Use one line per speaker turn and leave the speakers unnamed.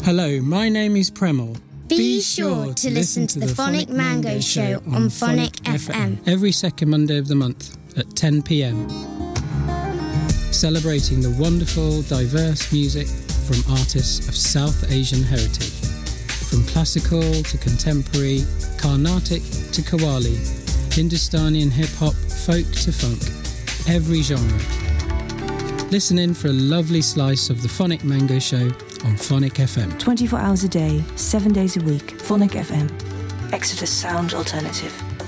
Hello, my name is Premal.
Be sure to listen to the Phonic Mango Show on Phonic FM.
Every second Monday of the month at 10 p.m. Celebrating the wonderful, diverse music from artists of South Asian heritage. From classical to contemporary, Carnatic to Qawwali, Hindustani and hip-hop, folk to funk, every genre. Listen in for a lovely slice of the Phonic Mango Show on Phonic FM.
24 hours a day, 7 days a week. Phonic FM. Exeter's sound alternative.